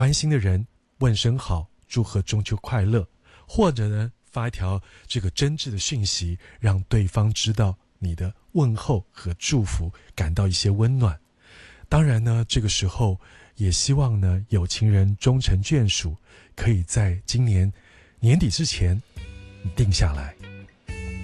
关心的人问声好，祝贺中秋快乐，或者呢发一条这个真挚的讯息，让对方知道你的问候和祝福，感到一些温暖。当然呢，这个时候也希望呢有情人终成眷属，可以在今年年底之前定下来。